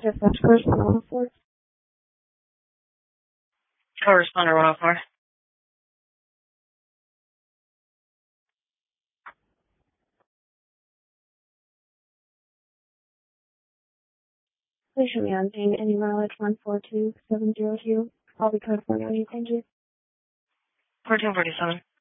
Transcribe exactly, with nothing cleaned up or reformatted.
Dispatch correspondent one oh four. Correspondent one oh four. Please show me on scene any mileage one four two seven zero two. I'll be code for any changes. fourteen forty-seven.